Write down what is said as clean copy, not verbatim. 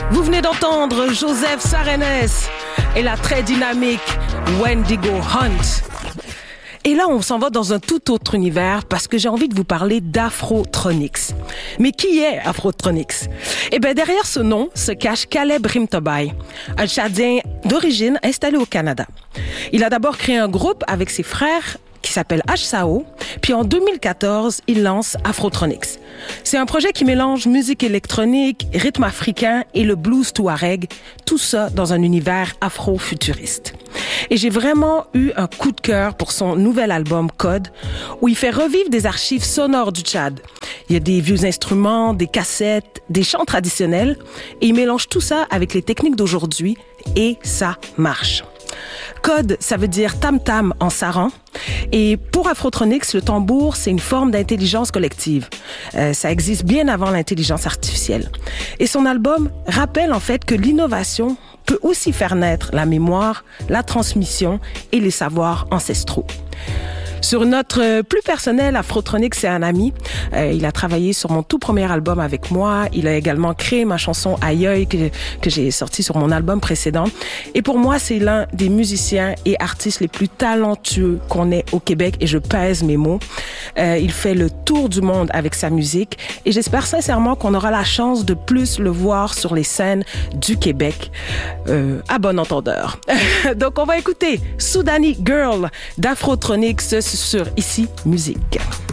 Vous venez d'entendre Joseph Sarenes et la très dynamique Wendigo Hunt. Et là, on s'en va dans un tout autre univers parce que j'ai envie de vous parler d'Afrotronics. Mais qui est Afrotronics? Eh bien, derrière ce nom se cache Caleb Rimtobai, un Tchadien d'origine installé au Canada. Il a d'abord créé un groupe avec ses frères qui s'appelle HSAO, puis en 2014, il lance Afrotronics. C'est un projet qui mélange musique électronique, rythme africain et le blues touareg, tout ça dans un univers afro-futuriste. Et j'ai vraiment eu un coup de cœur pour son nouvel album Code, où il fait revivre des archives sonores du Tchad. Il y a des vieux instruments, des cassettes, des chants traditionnels, et il mélange tout ça avec les techniques d'aujourd'hui, et ça marche. Code, ça veut dire tam-tam en saran. Et pour Afrotronics, le tambour, c'est une forme d'intelligence collective. Ça existe bien avant l'intelligence artificielle. Et son album rappelle en fait que l'innovation peut aussi faire naître la mémoire, la transmission et les savoirs ancestraux. Sur notre plus personnel, Afrotronics, c'est un ami. Il a travaillé sur mon tout premier album avec moi. Il a également créé ma chanson Aïe que j'ai sortie sur mon album précédent. Et pour moi, c'est l'un des musiciens et artistes les plus talentueux qu'on ait au Québec. Et je pèse mes mots. Il fait le tour du monde avec sa musique. Et j'espère sincèrement qu'on aura la chance de plus le voir sur les scènes du Québec. À bon entendeur. Donc, on va écouter Soudani Girl d'Afrotronics sur Ici Musique.